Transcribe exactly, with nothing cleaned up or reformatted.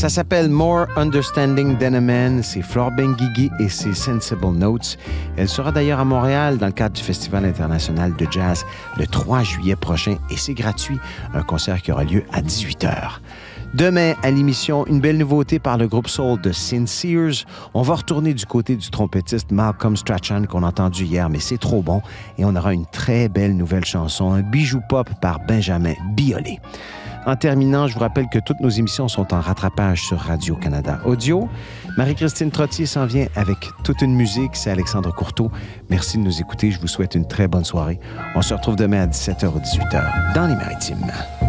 Ça s'appelle More Understanding Than a Man. C'est Flore Benguigui et ses Sensible Notes. Elle sera d'ailleurs à Montréal dans le cadre du Festival international de jazz le trois juillet prochain et c'est gratuit. Un concert qui aura lieu à dix-huit heures. Demain, à l'émission, une belle nouveauté par le groupe soul de Sincères. On va retourner du côté du trompettiste Malcolm Strachan qu'on a entendu hier, mais c'est trop bon. Et on aura une très belle nouvelle chanson, un bijou pop par Benjamin Biolay. En terminant, je vous rappelle que toutes nos émissions sont en rattrapage sur Radio-Canada Audio. Marie-Christine Trottier s'en vient avec toute une musique. C'est Alexandre Courteau. Merci de nous écouter. Je vous souhaite une très bonne soirée. On se retrouve demain à dix-sept heures ou dix-huit heures dans les Maritimes.